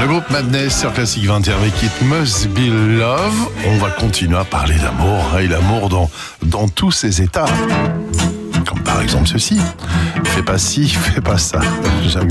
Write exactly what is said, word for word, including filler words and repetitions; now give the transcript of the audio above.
Le groupe Madness sur Classique vingt et un avec It Must Be Love. On va continuer à parler d'amour, et l'amour dans, dans tous ses états. Comme par exemple ceci. Fais pas ci, fais pas ça. J'aime